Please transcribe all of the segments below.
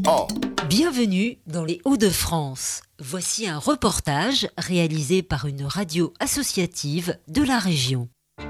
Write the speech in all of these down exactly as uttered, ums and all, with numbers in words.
Oh. Bienvenue dans les Hauts-de-France. Voici un reportage réalisé par une radio associative de la région.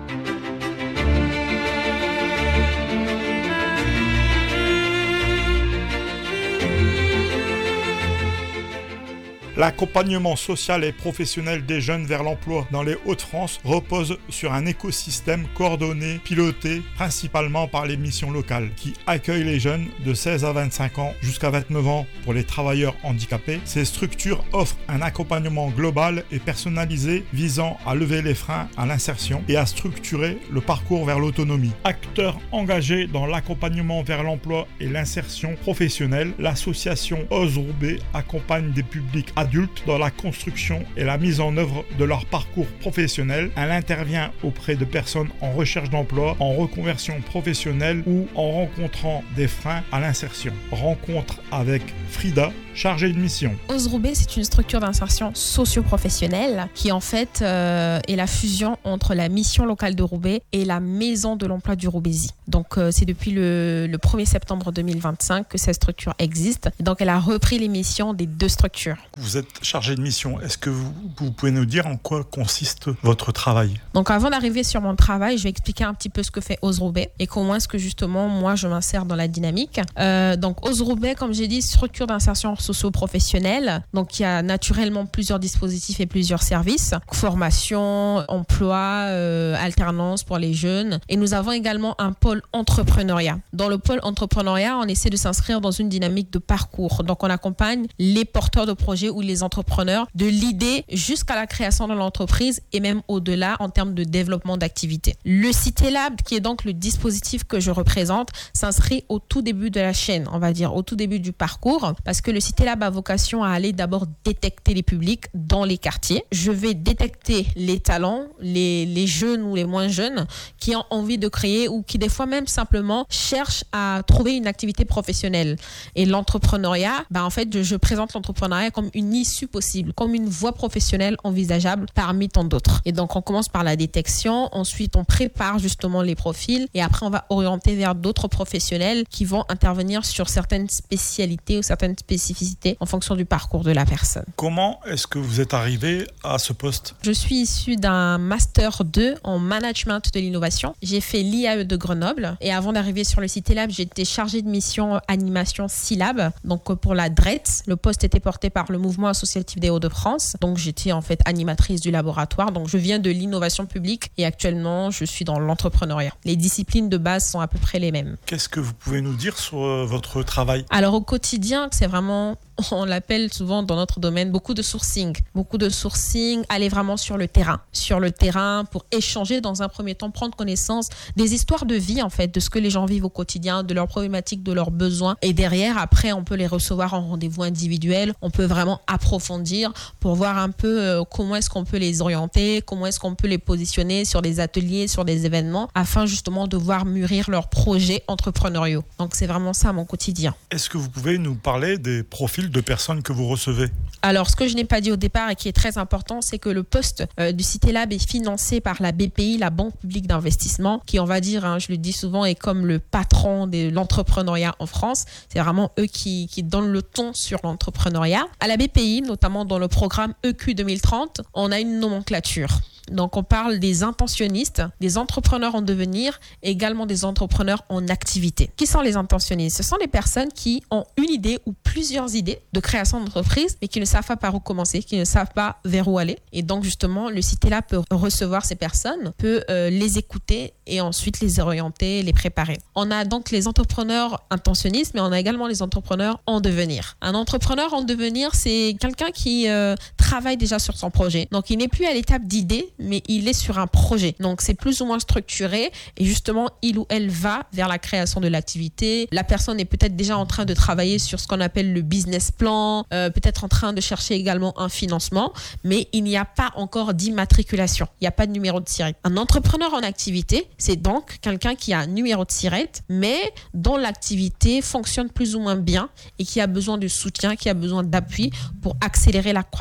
L'accompagnement social et professionnel des jeunes vers l'emploi dans les Hauts-de-France repose sur un écosystème coordonné, piloté principalement par les missions locales qui accueillent les jeunes de seize à vingt-cinq ans jusqu'à vingt-neuf ans pour les travailleurs handicapés. Ces structures offrent un accompagnement global et personnalisé visant à lever les freins à l'insertion et à structurer le parcours vers l'autonomie. Acteur engagé dans l'accompagnement vers l'emploi et l'insertion professionnelle, l'association Ozroubé accompagne des publics adultes dans la construction et la mise en œuvre de leur parcours professionnel. Elle intervient auprès de personnes en recherche d'emploi, en reconversion professionnelle ou en rencontrant des freins à l'insertion. Rencontre avec Frida, chargée de mission. Ozroubé, c'est une structure d'insertion socio-professionnelle qui en fait euh, est la fusion entre la mission locale de Roubaix et la maison de l'emploi du Roubaisy. Donc euh, c'est depuis le, le premier septembre deux mille vingt-cinq que cette structure existe. Et donc elle a repris les missions des deux structures. Vous êtes chargée de mission. Est-ce que vous, vous pouvez nous dire en quoi consiste votre travail ? Donc avant d'arriver sur mon travail, je vais expliquer un petit peu ce que fait Ozroubé et comment est-ce que justement moi je m'insère dans la dynamique. Euh, donc Ozroubé, comme j'ai dit, structure d'insertion socio-professionnelle. Donc il y a naturellement plusieurs dispositifs et plusieurs services. Formation, emploi, euh, alternance pour les jeunes. Et nous avons également un pôle entrepreneuriat. Dans le pôle entrepreneuriat, on essaie de s'inscrire dans une dynamique de parcours. Donc on accompagne les porteurs de projets ou les entrepreneurs de l'idée jusqu'à la création de l'entreprise et même au-delà en termes de développement d'activité. Le CitéLab, qui est donc le dispositif que je représente, s'inscrit au tout début de la chaîne, on va dire au tout début du parcours, parce que le CitéLab a vocation à aller d'abord détecter les publics dans les quartiers. Je vais détecter les talents, les, les jeunes ou les moins jeunes qui ont envie de créer ou qui des fois même simplement cherchent à trouver une activité professionnelle. Et l'entrepreneuriat, bah en fait, je, je présente l'entrepreneuriat comme une issue possible, comme une voie professionnelle envisageable parmi tant d'autres. Et donc, on commence par la détection, ensuite on prépare justement les profils et après on va orienter vers d'autres professionnels qui vont intervenir sur certaines spécialités ou certaines spécificités en fonction du parcours de la personne. Comment est-ce que vous êtes arrivé à ce poste ? Je suis issue d'un Master deux en Management de l'innovation. J'ai fait l'I A E de Grenoble et avant d'arriver sur le CitéLab, j'étais chargée de mission animation SciLab. Donc pour la D R E T S, le poste était porté par le mouvement associatif des Hauts-de-France. Donc j'étais en fait animatrice du laboratoire. Donc je viens de l'innovation publique et actuellement je suis dans l'entrepreneuriat. Les disciplines de base sont à peu près les mêmes. Qu'est-ce que vous pouvez nous dire sur euh, votre travail ? Alors au quotidien, c'est vraiment, on l'appelle souvent dans notre domaine, beaucoup de sourcing. Beaucoup de sourcing, aller vraiment sur le terrain. Sur le terrain pour échanger dans un premier temps, prendre connaissance des histoires de vie en fait, de ce que les gens vivent au quotidien, de leurs problématiques, de leurs besoins. Et derrière, après, on peut les recevoir en rendez-vous individuel. On peut vraiment approfondir pour voir un peu euh, comment est-ce qu'on peut les orienter, comment est-ce qu'on peut les positionner sur des ateliers, sur des événements, afin justement de voir mûrir leurs projets entrepreneuriaux. Donc c'est vraiment ça mon quotidien. Est-ce que vous pouvez nous parler des profils de personnes que vous recevez ? Alors, ce que je n'ai pas dit au départ et qui est très important, c'est que le poste euh, du CitéLab est financé par la B P I, la Banque publique d'investissement, qui, on va dire, hein, je le dis souvent, est comme le patron de l'entrepreneuriat en France. C'est vraiment eux qui, qui donnent le ton sur l'entrepreneuriat. À la B P I, notamment dans le programme E Q deux mille trente, on a une nomenclature. Donc, on parle des intentionnistes, des entrepreneurs en devenir et également des entrepreneurs en activité. Qui sont les intentionnistes ? Ce sont les personnes qui ont une idée ou plusieurs idées de création d'entreprise, mais qui ne savent pas par où commencer, qui ne savent pas vers où aller. Et donc, justement, le CitéLab peut recevoir ces personnes, peut euh, les écouter et ensuite les orienter, les préparer. On a donc les entrepreneurs intentionnistes, mais on a également les entrepreneurs en devenir. Un entrepreneur en devenir, c'est quelqu'un qui euh, travaille déjà sur son projet. Donc, il n'est plus à l'étape d'idée, mais il est sur un projet. Donc, c'est plus ou moins structuré et justement, il ou elle va vers la création de l'activité. La personne est peut-être déjà en train de travailler sur ce qu'on appelle le business plan, euh, peut-être en train de chercher également un financement, mais il n'y a pas encore d'immatriculation. Il n'y a pas de numéro de SIRET. Un entrepreneur en activité, c'est donc quelqu'un qui a un numéro de SIRET, mais dont l'activité fonctionne plus ou moins bien et qui a besoin de soutien, qui a besoin d'appui pour accélérer la croissance de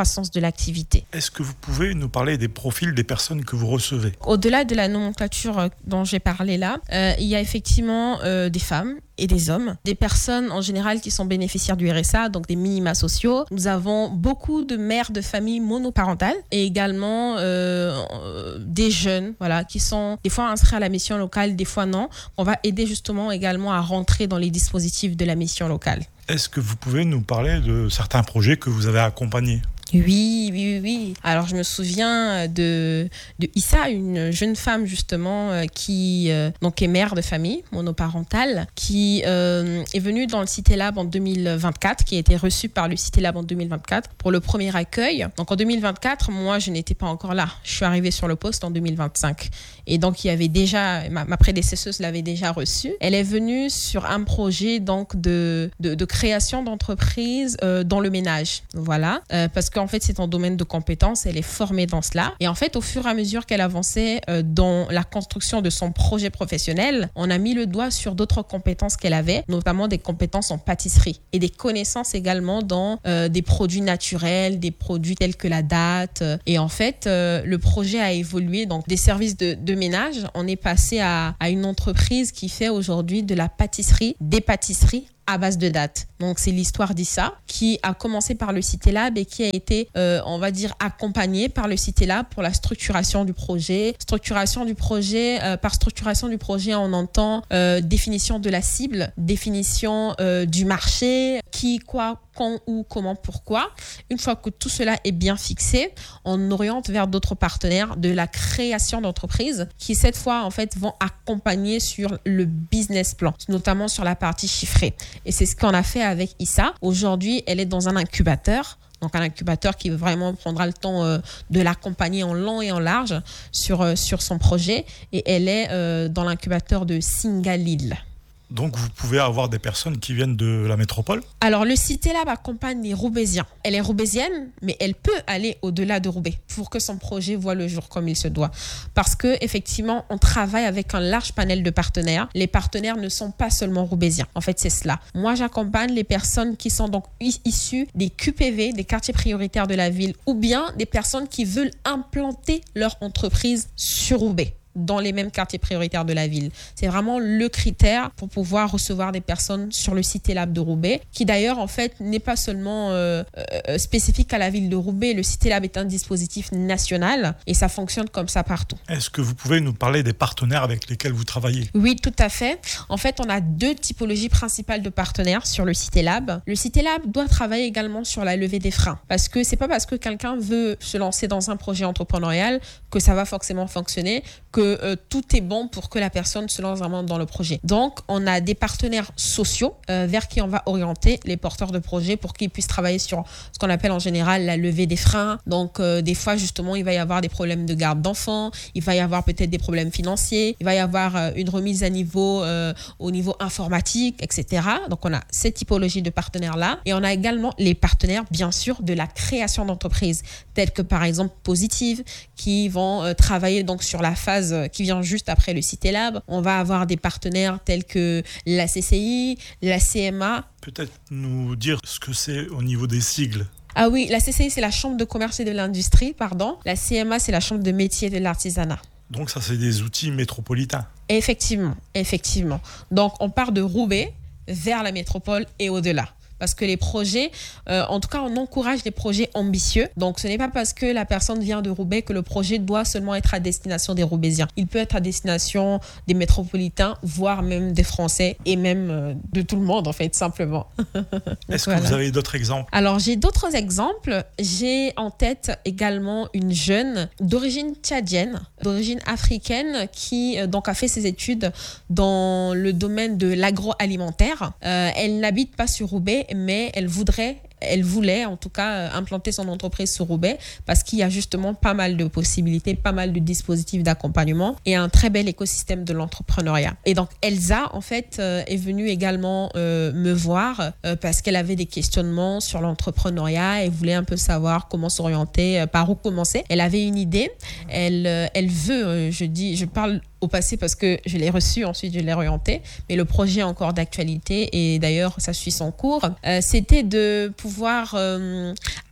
l'activité. Est-ce que vous pouvez nous parler des profils des personnes que vous recevez ? Au-delà de la nomenclature dont j'ai parlé là, euh, il y a effectivement euh, des femmes et des hommes, des personnes en général qui sont bénéficiaires du R S A, donc des minima sociaux. Nous avons beaucoup de mères de familles monoparentales et également euh, des jeunes, voilà, qui sont des fois inscrits à la mission locale, des fois non. On va aider justement également à rentrer dans les dispositifs de la mission locale. Est-ce que vous pouvez nous parler de certains projets que vous avez accompagnés ? Oui, oui, oui. Alors, je me souviens de, de Issa, une jeune femme justement qui euh, donc est mère de famille monoparentale, qui euh, est venue dans le Cité Lab en deux mille vingt-quatre, qui a été reçue par le Cité Lab en deux mille vingt-quatre pour le premier accueil. Donc, en deux mille vingt-quatre, moi, je n'étais pas encore là. Je suis arrivée sur le poste en deux mille vingt-cinq. Et donc, il y avait déjà, ma, ma prédécesseuse l'avait déjà reçue. Elle est venue sur un projet donc de, de, de création d'entreprise euh, dans le ménage. Voilà. Euh, parce que en fait, c'est un domaine de compétences, elle est formée dans cela. Et en fait, au fur et à mesure qu'elle avançait euh, dans la construction de son projet professionnel, on a mis le doigt sur d'autres compétences qu'elle avait, notamment des compétences en pâtisserie et des connaissances également dans euh, des produits naturels, des produits tels que la date. Et en fait, euh, le projet a évolué. Donc, des services de, de ménage, on est passé à, à une entreprise qui fait aujourd'hui de la pâtisserie, des pâtisseries à base de dates. Donc, c'est l'histoire d'Issa qui a commencé par le Cité Lab et qui a été, euh, on va dire, accompagnée par le Cité Lab pour la structuration du projet. Structuration du projet, euh, par structuration du projet, on entend euh, définition de la cible, définition euh, du marché, qui, quoi, quand, où, comment, pourquoi. Une fois que tout cela est bien fixé, on oriente vers d'autres partenaires de la création d'entreprises qui, cette fois, en fait, vont accompagner sur le business plan, notamment sur la partie chiffrée. Et c'est ce qu'on a fait avec Issa. Aujourd'hui, elle est dans un incubateur. Donc, un incubateur qui vraiment prendra le temps euh, de l'accompagner en long et en large sur, euh, sur son projet. Et elle est euh, dans l'incubateur de Singalil. Donc, vous pouvez avoir des personnes qui viennent de la métropole ? Alors, le Cité Lab accompagne les Roubaisiens. Elle est roubaisienne, mais elle peut aller au-delà de Roubaix pour que son projet voit le jour comme il se doit. Parce qu'effectivement, on travaille avec un large panel de partenaires. Les partenaires ne sont pas seulement roubaisiens. En fait, c'est cela. Moi, j'accompagne les personnes qui sont donc issues des Q P V, des quartiers prioritaires de la ville, ou bien des personnes qui veulent implanter leur entreprise sur Roubaix, dans les mêmes quartiers prioritaires de la ville. C'est vraiment le critère pour pouvoir recevoir des personnes sur le Cité Lab de Roubaix, qui d'ailleurs, en fait, n'est pas seulement euh, euh, spécifique à la ville de Roubaix. Le Cité Lab est un dispositif national et ça fonctionne comme ça partout. Est-ce que vous pouvez nous parler des partenaires avec lesquels vous travaillez ? Oui, tout à fait. En fait, on a deux typologies principales de partenaires sur le Cité Lab. Le Cité Lab doit travailler également sur la levée des freins, parce que c'est pas parce que quelqu'un veut se lancer dans un projet entrepreneurial que ça va forcément fonctionner, que Euh, tout est bon pour que la personne se lance vraiment dans le projet. Donc, on a des partenaires sociaux euh, vers qui on va orienter les porteurs de projets pour qu'ils puissent travailler sur ce qu'on appelle en général la levée des freins. Donc, euh, des fois, justement, il va y avoir des problèmes de garde d'enfants, il va y avoir peut-être des problèmes financiers, il va y avoir euh, une remise à niveau euh, au niveau informatique, et cetera. Donc, on a cette typologie de partenaires-là. Et on a également les partenaires, bien sûr, de la création d'entreprises, tels que, par exemple, Positive, qui vont euh, travailler donc sur la phase euh, qui vient juste après le Cité Lab. On va avoir des partenaires tels que la C C I, la C M A. Peut-être nous dire ce que c'est au niveau des sigles. Ah oui, la C C I, c'est la Chambre de commerce et de l'industrie, pardon. La C M A, c'est la Chambre de métier et de l'artisanat. Donc ça, c'est des outils métropolitains. Effectivement, effectivement. Donc, on part de Roubaix vers la métropole et au-delà. Parce que les projets, euh, en tout cas, on encourage des projets ambitieux. Donc, ce n'est pas parce que la personne vient de Roubaix que le projet doit seulement être à destination des Roubaisiens. Il peut être à destination des métropolitains, voire même des Français et même euh, de tout le monde, en fait, simplement. Est-ce voilà. que vous avez d'autres exemples ? Alors, j'ai d'autres exemples. J'ai en tête également une jeune d'origine tchadienne, d'origine africaine, qui euh, donc a fait ses études dans le domaine de l'agroalimentaire. Euh, elle n'habite pas sur Roubaix, mais elle voudrait, elle voulait en tout cas implanter son entreprise sur Roubaix parce qu'il y a justement pas mal de possibilités, pas mal de dispositifs d'accompagnement et un très bel écosystème de l'entrepreneuriat. Et donc Elsa, en fait, euh, est venue également euh, me voir euh, parce qu'elle avait des questionnements sur l'entrepreneuriat et voulait un peu savoir comment s'orienter, euh, par où commencer. Elle avait une idée, elle, euh, elle veut, euh, je dis, je parle au passé parce que je l'ai reçu, ensuite je l'ai orienté, mais le projet est encore d'actualité et d'ailleurs ça suit son cours. Euh, c'était de pouvoir euh,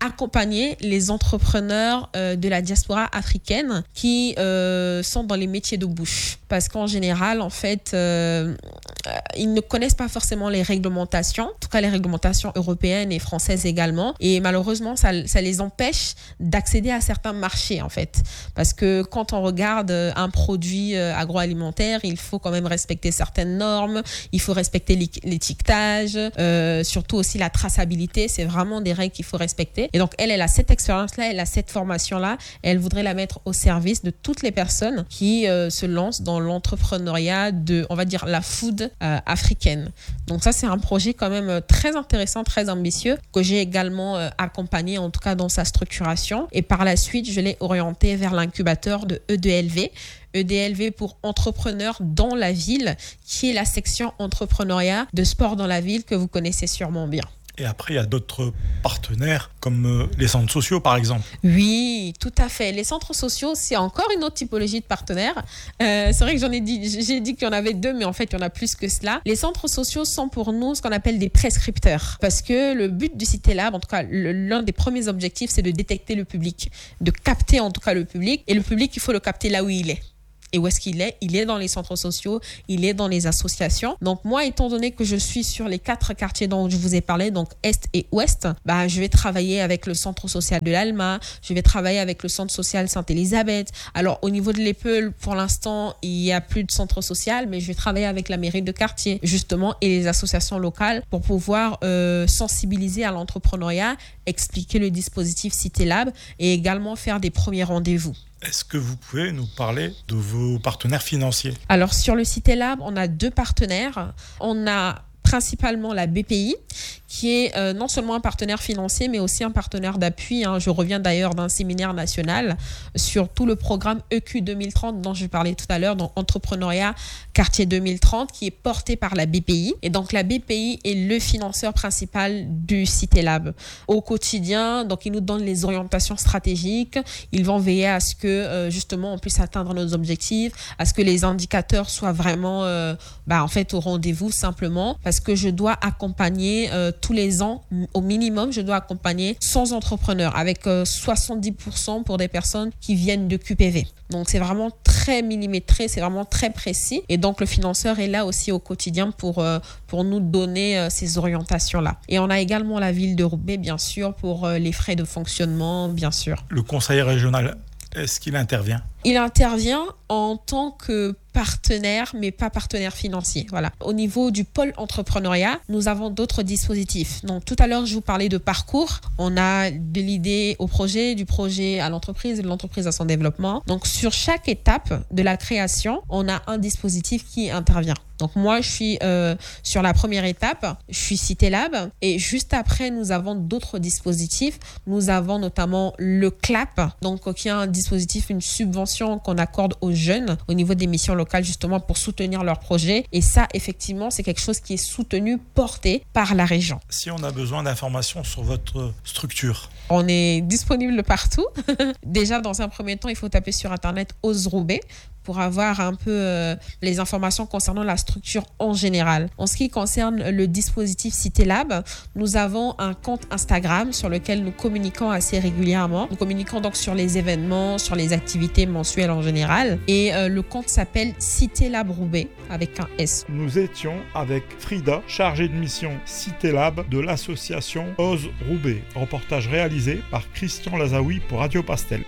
accompagner les entrepreneurs euh, de la diaspora africaine qui euh, sont dans les métiers de bouche. Parce qu'en général, en fait, euh, ils ne connaissent pas forcément les réglementations, en tout cas les réglementations européennes et françaises également. Et malheureusement, ça, ça les empêche d'accéder à certains marchés, en fait. Parce que quand on regarde un produit agroalimentaire, il faut quand même respecter certaines normes, il faut respecter l'étiquetage, euh, surtout aussi la traçabilité. C'est vraiment des règles qu'il faut respecter. Et donc, elle, elle a cette expérience-là, elle a cette formation-là, et elle voudrait la mettre au service de toutes les personnes qui euh, se lancent dans l'entrepreneuriat de, on va dire, la food euh, africaine. Donc ça, c'est un projet quand même très intéressant, très ambitieux, que j'ai également euh, accompagné, en tout cas dans sa structuration. Et par la suite, je l'ai orienté vers l'incubateur de E D L V. E D L V pour entrepreneurs dans la ville, qui est la section entrepreneuriat de Sport dans la ville que vous connaissez sûrement bien. Et après, il y a d'autres partenaires, comme euh, les centres sociaux, par exemple. Oui, tout à fait. Les centres sociaux, c'est encore une autre typologie de partenaires. Euh, c'est vrai que j'en ai dit, j'ai dit qu'il y en avait deux, mais en fait, il y en a plus que cela. Les centres sociaux sont pour nous ce qu'on appelle des prescripteurs. Parce que le but du CitéLab, en tout cas, le, l'un des premiers objectifs, c'est de détecter le public, de capter en tout cas le public. Et le public, il faut le capter là où il est. Et où est-ce qu'il est ? Il est dans les centres sociaux, il est dans les associations. Donc moi, étant donné que je suis sur les quatre quartiers dont je vous ai parlé, donc Est et Ouest, bah, je vais travailler avec le centre social de l'Alma, je vais travailler avec le centre social Sainte-Élisabeth. Alors au niveau de l'Epeul, pour l'instant, il n'y a plus de centre social, mais je vais travailler avec la mairie de quartier, justement, et les associations locales pour pouvoir euh, sensibiliser à l'entrepreneuriat, expliquer le dispositif CitéLab et également faire des premiers rendez-vous. Est-ce que vous pouvez nous parler de vos partenaires financiers ? Alors, sur le CitéLab, on a deux partenaires. On a principalement la B P I, qui est euh, non seulement un partenaire financier, mais aussi un partenaire d'appui. Hein. Je reviens d'ailleurs d'un séminaire national sur tout le programme E Q deux mille trente dont je parlais tout à l'heure, donc Entrepreneuriat Quartier deux mille trente, qui est porté par la B P I. Et donc, la B P I est le financeur principal du CitéLab. Au quotidien, donc, ils nous donnent les orientations stratégiques. Ils vont veiller à ce que, euh, justement, on puisse atteindre nos objectifs, à ce que les indicateurs soient vraiment, euh, bah, en fait, au rendez-vous, simplement, parce que je dois accompagner euh, tous les ans, au minimum, je dois accompagner cent entrepreneurs avec euh, soixante-dix pour cent pour des personnes qui viennent de Q P V. Donc, c'est vraiment très millimétré, c'est vraiment très précis. Et donc, le financeur est là aussi au quotidien pour, euh, pour nous donner euh, ces orientations-là. Et on a également la ville de Roubaix, bien sûr, pour euh, les frais de fonctionnement, bien sûr. Le conseiller régional, est-ce qu'il intervient ? Il intervient en tant que partenaire, mais pas partenaire financier. Voilà. Au niveau du pôle entrepreneuriat, nous avons d'autres dispositifs. Donc, tout à l'heure, je vous parlais de parcours. On a de l'idée au projet, du projet à l'entreprise, de l'entreprise à son développement. Donc, sur chaque étape de la création, on a un dispositif qui intervient. Donc, moi, je suis euh, sur la première étape, je suis CitéLab. Et juste après, nous avons d'autres dispositifs. Nous avons notamment le C L A P, donc qui est un dispositif, une subvention qu'on accorde aux jeunes au niveau des missions locales, justement pour soutenir leurs projets. Et ça, effectivement, c'est quelque chose qui est soutenu, porté par la région. Si on a besoin d'informations sur votre structure, on est disponible partout. Déjà, dans un premier temps, il faut taper sur Internet Ose Roubaix pour avoir un peu euh, les informations concernant la structure en général. En ce qui concerne le dispositif CitéLab, nous avons un compte Instagram sur lequel nous communiquons assez régulièrement. Nous communiquons donc sur les événements, sur les activités mensuelles en général. Et euh, le compte s'appelle CitéLab Roubaix avec un S. Nous étions avec Frida, chargée de mission CitéLab de l'association Ose Roubaix. Reportage réalisé par Christian Lazaoui pour Radio Pastel.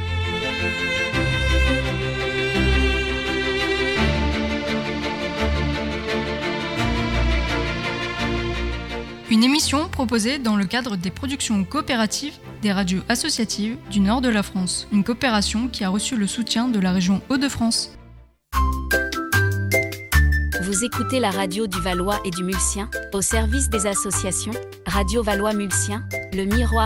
Une émission proposée dans le cadre des productions coopératives des radios associatives du nord de la France. Une coopération qui a reçu le soutien de la région Hauts-de-France. Vous écoutez la radio du Valois et du Mulsien, au service des associations. Radio Valois Mulsien, le miroir